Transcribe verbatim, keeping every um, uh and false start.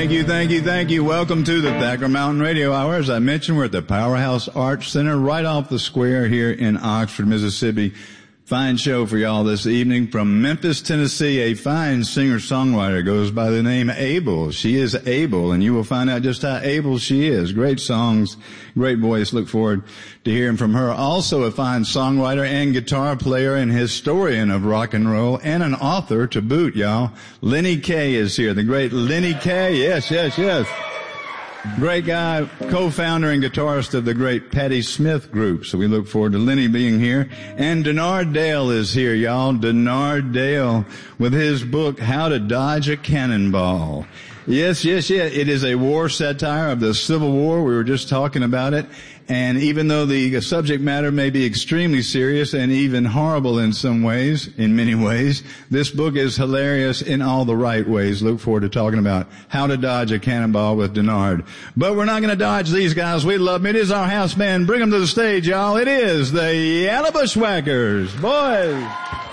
Thank you, thank you, thank you. Welcome to the Thacker Mountain Radio Hour. As I mentioned, we're at the Powerhouse Arts Center right off the square here in Oxford, Mississippi. Fine show for y'all this evening. From Memphis, Tennessee, a fine singer-songwriter goes by the name Abel. She is able, and you will find out just how able she is. Great songs, great voice. Look forward to hearing from her. Also a fine songwriter and guitar player and historian of rock and roll and an author to boot, y'all. Lenny Kaye is here. The great Lenny Kaye. Yes, yes, yes. Great guy, co-founder and guitarist of the great Patti Smith group. So we look forward to Lenny being here. And Denard Dale is here, y'all. Denard Dale with his book, How to Dodge a Cannonball. Yes, yes, yes. It is a war satire of the Civil War. We were just talking about it. And even though the subject matter may be extremely serious and even horrible in some ways, in many ways, this book is hilarious in all the right ways. Look forward to talking about How to Dodge a Cannonball with Denard. But we're not going to dodge these guys. We love them. It is our house band. Bring them to the stage, y'all. It is the Yellow Bushwhackers. Boys.